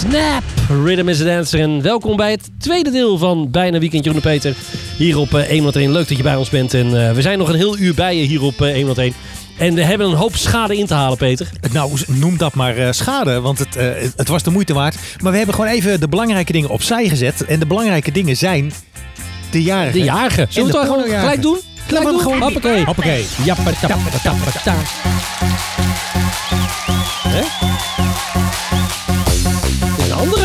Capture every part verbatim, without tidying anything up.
Snap! Rhythm is a Dancer. En welkom bij het tweede deel van Bijna Weekend Jeroen en Peter. Hier op uh, honderdéén. Leuk dat je bij ons bent. En uh, we zijn nog een heel uur bij je hier op uh, honderdéén. En we hebben een hoop schade in te halen, Peter. Nou, noem dat maar uh, schade, want het, uh, het was de moeite waard. Maar we hebben gewoon even de belangrijke dingen opzij gezet. En de belangrijke dingen zijn de jarigen. De jarigen. Zullen we het gewoon gelijk doen? Gelijk doen? Gewoon... Hoppakee. Hoppakee. Jappatappatappata. Hè? Dit is een andere.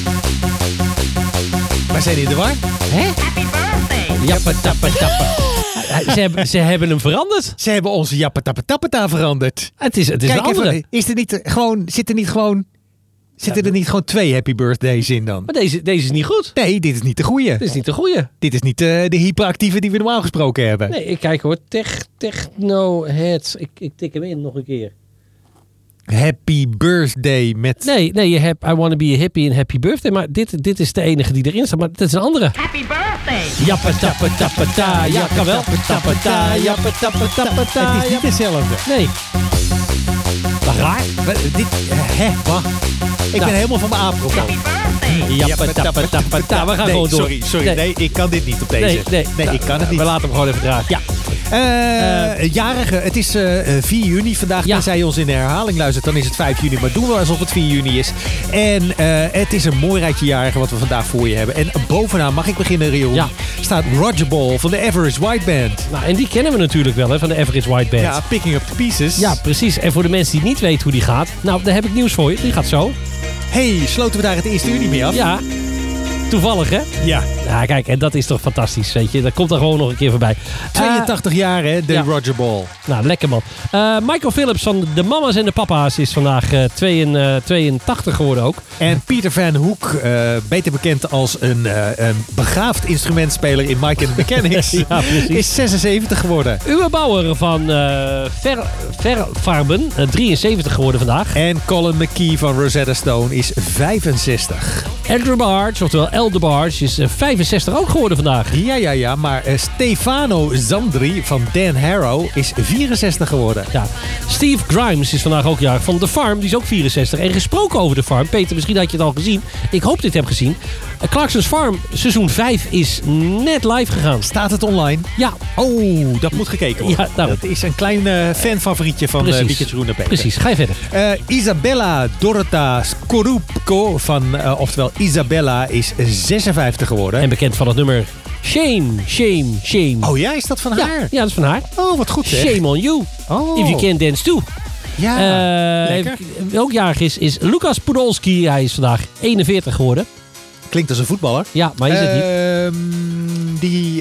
Wij zijn in de war. Hè? Jappatappatappa. Ze hebben, ze hebben hem veranderd. Ze hebben onze jappatappatappata veranderd. Het is, het is Kijk een andere. even, is er niet gewoon, zit er niet gewoon... Zitten er niet gewoon twee happy birthdays in dan? Maar deze, deze is niet goed. Nee, dit is niet de goeie. Dit is niet de goeie. Dit is niet uh, de hyperactieve die we normaal gesproken hebben. Nee, ik kijk hoor. Tech, techno heads. Ik, ik tik hem in nog een keer. Happy birthday met... Nee, nee, je hebt I Wanna Be a Hippie en Happy Birthday. Maar dit, dit is de enige die erin staat. Maar dit is een andere. Happy birthday! Jappatappatappata. Ja, kan wel. Jappatappata. Jappatappatappata. Het is niet hetzelfde. Nee. Wat raar. Wat, dit, hè, wacht. Ik ben helemaal van mijn aapkop. Jappatappatappata. We gaan nee, gewoon door. Sorry, sorry. Nee. nee, ik kan dit niet op deze. Nee, nee. nee ik kan het niet. We laten hem gewoon even dragen. Ja. Uh, uh, jarige, het is uh, vier juni vandaag. Ja. Tenzij je ons in de herhaling luistert, dan is het vijf juni. Maar doen we alsof het vier juni is. En uh, het is een mooi rijtje jarigen wat we vandaag voor je hebben. En bovenaan, mag ik beginnen, Rion? Ja. Staat Roger Ball van de Average White Band. Nou, en die kennen we natuurlijk wel, hè, van de Average White Band. Ja, Picking Up the Pieces. Ja, precies. En voor de mensen die niet weten hoe die gaat, nou, daar heb ik nieuws voor je. Die gaat zo. Hey, sloten we daar het eerste uur niet mee af? Ja. Toevallig, hè? Ja. Ja, kijk, en dat is toch fantastisch, weet je. Dat komt er gewoon nog een keer voorbij. tweeëntachtig uh, jaar, hè, de ja. Roger Ball. Nou, lekker man. Uh, Michael Phillips van de Mama's en de Papa's is vandaag uh, tweeëntachtig geworden ook. En Peter Van Hoek, uh, beter bekend als een, uh, een begaafd instrumentspeler in Mike and the Mechanics, ja, is zesenzeventig geworden. Uwe Bauer van uh, Ver, Verfarben, uh, drieënzeventig geworden vandaag. En Colin McKee van Rosetta Stone is vijfenzestig. Edgar Barge, oftewel El DeBarge, is uh, vijfenzestig ook geworden vandaag. Ja, ja, ja. Maar uh, Stefano Zandri van Dan Harrow is vierenzestig geworden. Ja. Steve Grimes is vandaag ook jarig van The Farm. Die is ook vierenzestig. En gesproken over The Farm. Peter, misschien had je het al gezien. Ik hoop dat je het hebt gezien. Uh, Clarkson's Farm seizoen vijf is net live gegaan. Staat het online? Ja. Oh, dat moet gekeken worden. Ja, nou. Dat is een klein uh, fanfavorietje van uh, Weekend Jeroen en Peter. Precies, ga je verder. Uh, Isabella Dorota Skorupko van, uh, oftewel Isabella, is zesenvijftig geworden. En bekend van het nummer Shame, Shame, Shame. Oh ja, is dat van ja, haar? Ja, dat is van haar. Oh, wat goed zeg. Shame on you. Oh. If you can dance too. Ja, uh, lekker. Ook jarig is, is Lucas Podolski. Hij is vandaag eenenveertig geworden. Klinkt als een voetballer. Ja, maar is het niet. Uh, die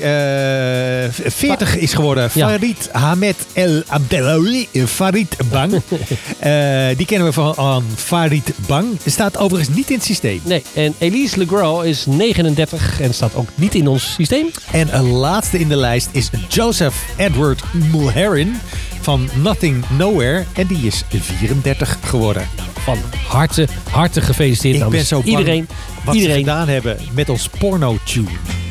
uh, veertig is geworden. Ja. Farid Hamed El Abdelawi. Farid Bang. uh, die kennen we van uh, Farid Bang. Staat overigens niet in het systeem. Nee, en Elise Legros is negenendertig en staat ook niet in ons systeem. En een laatste in de lijst is Joseph Edward Mulherin van Nothing Nowhere. En die is vierendertig geworden. Van harte, harte gefeliciteerd. Ik ben zo bang iedereen, wat iedereen. ze gedaan hebben met ons porno-tune.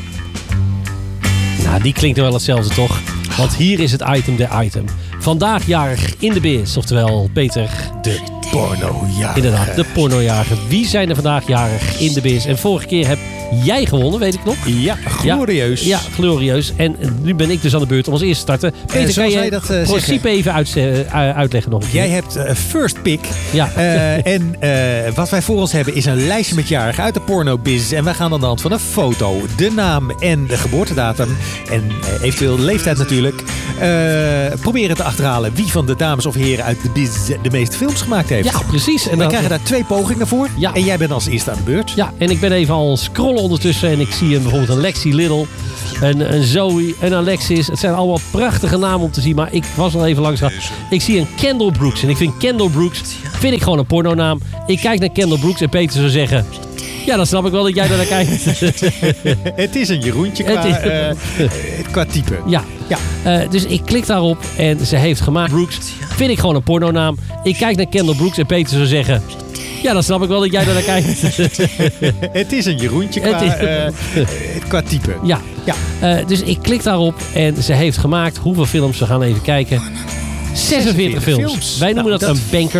Nou, die klinkt wel hetzelfde toch? Want hier is het item der item. Vandaag jarig in de biz, oftewel Peter, de pornojager. Inderdaad, de pornojager. Wie zijn er vandaag jarig in de biz? En vorige keer heb jij gewonnen, weet ik nog. Ja, glorieus. Ja, ja, glorieus. En nu ben ik dus aan de beurt om als eerste te starten. Peter, uh, kan je dat het uh, principe even uit, uh, uitleggen nog een keer? Jij hebt uh, first pick. Ja. Uh, en uh, wat wij voor ons hebben is een lijstje met jarigen uit de porno-business. En wij gaan aan de hand van een foto, de naam en de geboortedatum. En uh, eventueel de leeftijd natuurlijk. Uh, proberen te achterhalen wie van de dames of heren uit de business de meeste films gemaakt heeft. Ja, precies. En we dan krijgen daar twee pogingen voor. Ja. En jij bent als eerste aan de beurt. Ja, en ik ben even al scrollen ondertussen. En ik zie een, bijvoorbeeld een Lexi Little, een, een Zoe, een Alexis. Het zijn allemaal prachtige namen om te zien. Maar ik was al even langs gaan. Ik zie een Kendall Brooks. En ik vind Kendall Brooks vind ik gewoon een pornonaam. Ik kijk naar Kendall Brooks en Peter zou zeggen... Ja, dan snap ik wel dat jij daar naar kijkt. Het is een Jeroentje qua, is... uh, qua type. Ja, ja. Uh, dus ik klik daarop en ze heeft gemaakt Brooks. Vind ik gewoon een pornonaam. Ik kijk naar Kendall Brooks en Peter zou zeggen... Ja, dan snap ik wel dat jij daar naar kijkt. Het is een Jeroentje qua, is... uh, qua type. Ja, ja. Uh, dus ik klik daarop en ze heeft gemaakt hoeveel films. We gaan even kijken. zesenveertig films. films. Wij noemen nou, dat, dat een banker.